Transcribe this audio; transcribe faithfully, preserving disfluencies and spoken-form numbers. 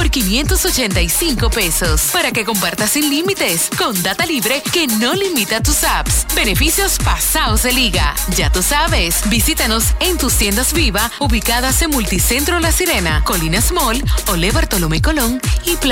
por quinientos ochenta y cinco pesos para que compartas sin límites con data libre que no limita tus apps. Beneficios pasados de liga. Ya tú sabes, visítanos en tus tiendas Viva ubicadas en Multicentro La Sirena, Colinas Mall, Ole Bartolomé Colón y Plaza